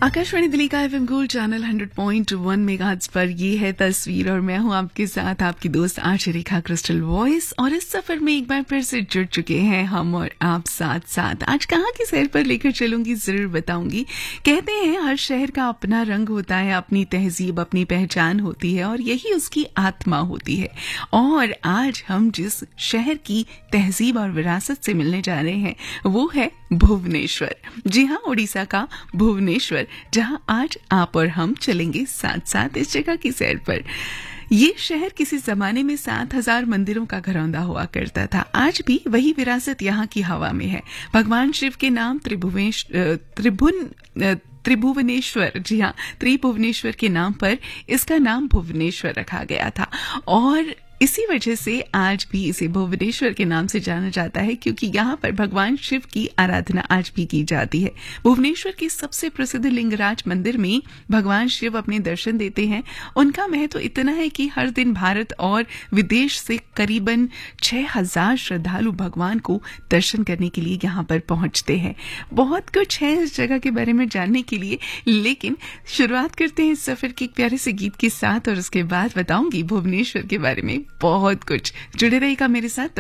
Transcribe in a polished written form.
आकाशवाणी दिल्ली का FM gold channel 100.1 megahertz पर ये है तस्वीर और मैं हूं आपके साथ आपकी दोस्त आरजे रेखा क्रिस्टल वॉइस। और इस सफर में एक बार फिर से जुड़ चुके हैं हम और आप साथ साथ। आज कहाँ की सैर पर लेकर चलूंगी जरूर बताऊंगी। कहते हैं हर शहर का अपना रंग होता है, अपनी तहजीब अपनी पहचान होती है और यही उसकी आत्मा होती है। और आज हम जिस शहर की तहजीब और विरासत से मिलने जा रहे हैं वो है भुवनेश्वर। जी हाँ, उड़ीसा का भुवनेश्वर, जहां आज आप और हम चलेंगे साथ साथ इस जगह की सैर पर। ये शहर किसी जमाने में 7,000 मंदिरों का घरौंदा हुआ करता था। आज भी वही विरासत यहाँ की हवा में है। भगवान शिव के नाम त्रिभुवनेश्वर, जी हाँ, त्रिभुवनेश्वर के नाम पर इसका नाम भुवनेश्वर रखा गया था। और इसी वजह से आज भी इसे भुवनेश्वर के नाम से जाना जाता है, क्योंकि यहाँ पर भगवान शिव की आराधना आज भी की जाती है। भुवनेश्वर के सबसे प्रसिद्ध लिंगराज मंदिर में भगवान शिव अपने दर्शन देते हैं। उनका महत्व इतना है कि हर दिन भारत और विदेश से करीबन 6,000 श्रद्धालु भगवान को दर्शन करने के लिए यहाँ पर पहुंचते हैं। बहुत कुछ है इस जगह के बारे में जानने के लिए, लेकिन शुरुआत करते हैं इस सफर के एक प्यारे से गीत के साथ और उसके बाद बताऊंगी भुवनेश्वर के बारे में बहुत कुछ। जुड़े रहिएगा मेरे साथ।